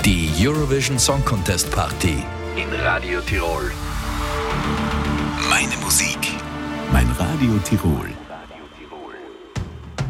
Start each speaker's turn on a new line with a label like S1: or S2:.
S1: Die Eurovision Song Contest Party in Radio Tirol.
S2: Meine Musik, mein Radio Tirol.